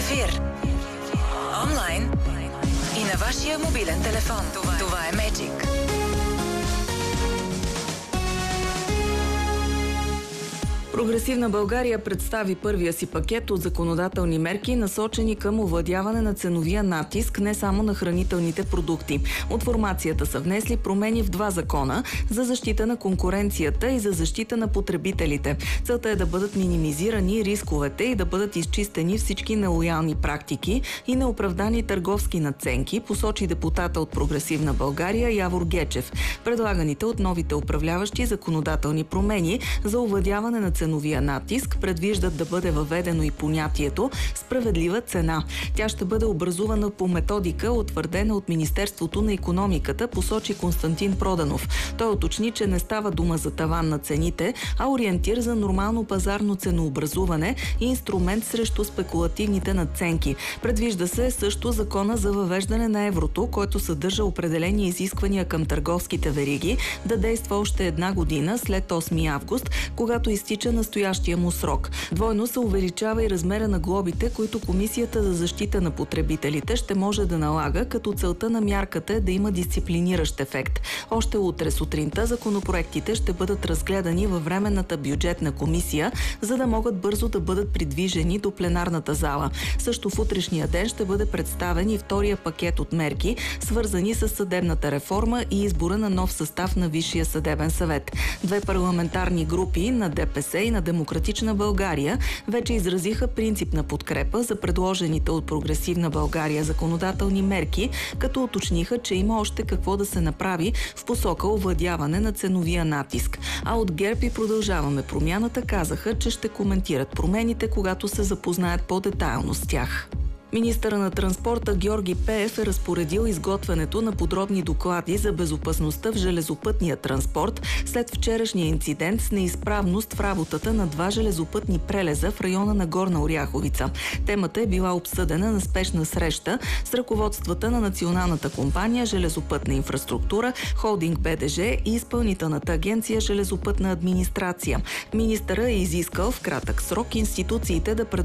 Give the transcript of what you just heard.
ефир, онлайн и на вашия мобилен телефон. Това е Magic. Прогресивна България представи първия си пакет от законодателни мерки, насочени към овладяване на ценовия натиск не само на хранителните продукти. От формацията са внесли промени в 2 закона за защита на конкуренцията и за защита на потребителите. Целта е да бъдат минимизирани рисковете и да бъдат изчистени всички нелоялни практики и неоправдани търговски надценки, посочи депутата от Прогресивна България Явор Гечев. Предлаганите от новите управляващи законодателни промени за овладяване на ценовия натиск предвиждат да бъде въведено и понятието справедлива цена. Тя ще бъде образувана по методика, утвърдена от Министерството на икономиката, посочи Константин Проданов. Той уточни, че не става дума за таван на цените, а ориентир за нормално пазарно ценообразуване и инструмент срещу спекулативните надценки. Предвижда се също закона за въвеждане на еврото, който съдържа определени изисквания към търговските вериги, да действа още 1 година след 8 август, когато изтича настоящия му срок. Двойно се увеличава и размера на глобите, които Комисията за защита на потребителите ще може да налага, като целта на мярката е да има дисциплиниращ ефект. Още утре сутринта законопроектите ще бъдат разгледани във Временната бюджетна комисия, за да могат бързо да бъдат придвижени до пленарната зала. Също в утрешния ден ще бъде представен и втория пакет от мерки, свързани с съдебната реформа и избора на нов състав на Висшия съдебен съвет. 2 парламентарни групи на ДПС и на Демократична България вече изразиха принципна подкрепа за предложените от Прогресивна България законодателни мерки, като уточниха, че има още какво да се направи в посока овладяване на ценовия натиск. А от ГЕРБ и Продължаваме промяната казаха, че ще коментират промените, когато се запознаят по-детайлно с тях. Министърът на транспорта Георги Пеев е разпоредил изготвянето на подробни доклади за безопасността в железопътния транспорт след вчерашния инцидент с неизправност в работата на 2 железопътни прелеза в района на Горна Оряховица. Темата е била обсъдена на спешна среща с ръководствата на Националната компания Железопътна инфраструктура, Холдинг БДЖ и Изпълнителната агенция Железопътна администрация. Министърът е изискал в кратък срок институциите да